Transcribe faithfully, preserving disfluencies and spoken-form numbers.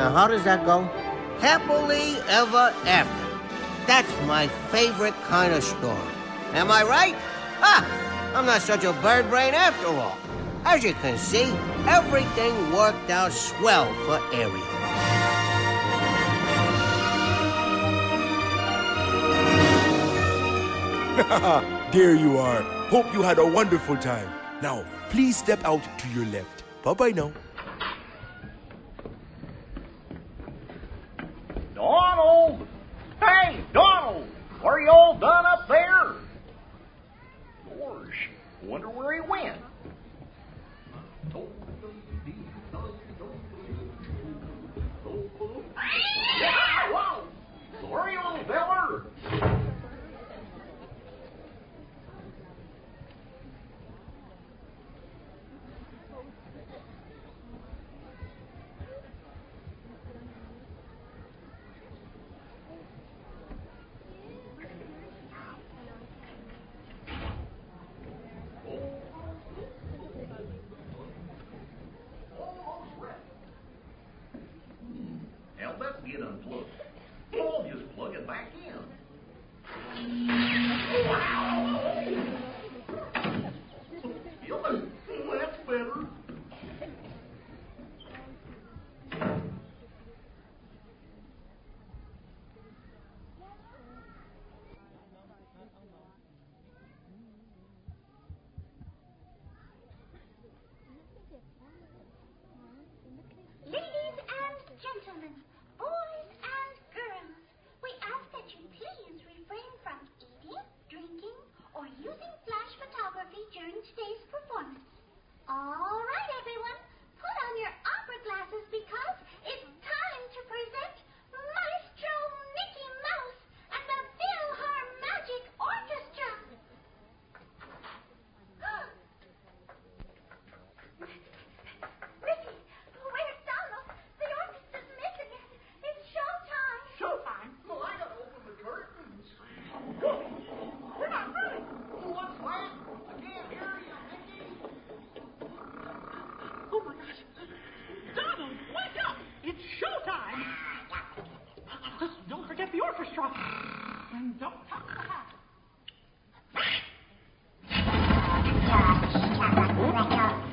Now, how does that go? Happily ever after. That's my favorite kind of story. Am I right? Ha! I'm not such a bird brain after all. As you can see, everything worked out swell for Ariel. There you are. Hope you had a wonderful time. Now, please step out to your left. Bye-bye now. Donald! Hey, Donald! Are you all done up there? Gosh, wonder where he went. Whoa! Sorry, little feller. Now let's get unplugged. I'll just plug it back in. That's better. Ladies and gentlemen, boys and girls, we ask that you please refrain from eating, drinking, or using flash photography during today's performance. All right, everyone, put on your opera glasses because it's time to present Maestro Mickey Mouse and the Philharmagic Orchestra. Ricky, where's Donald? The orchestra's missing it. It's showtime. Showtime? Well, I gotta open the curtains. We're not ready. What's that? I can't hear you, Mickey. Oh my gosh. Donald, wake up! It's showtime! Don't forget the orchestra. And don't touch the hat.